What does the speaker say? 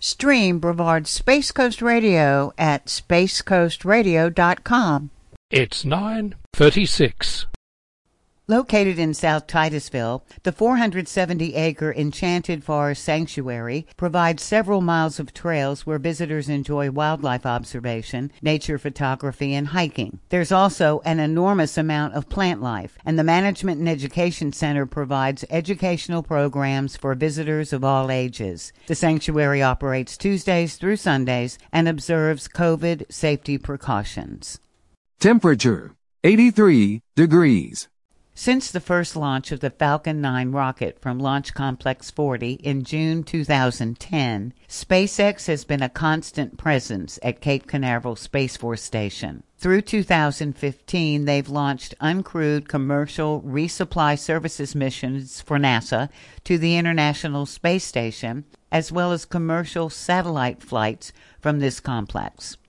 Stream Brevard's Space Coast Radio at spacecoastradio.com. It's 9:36. Located in South Titusville, the 470-acre Enchanted Forest Sanctuary provides several miles of trails where visitors enjoy wildlife observation, nature photography, and hiking. There's also an enormous amount of plant life, and the Management and Education Center provides educational programs for visitors of all ages. The sanctuary operates Tuesdays through Sundays and observes COVID safety precautions. Temperature, 83 degrees. Since the first launch of the Falcon 9 rocket from Launch Complex 40 in June 2010, SpaceX has been a constant presence at Cape Canaveral Space Force Station. Through 2015, they've launched uncrewed commercial resupply services missions for NASA to the International Space Station, as well as commercial satellite flights from this complex.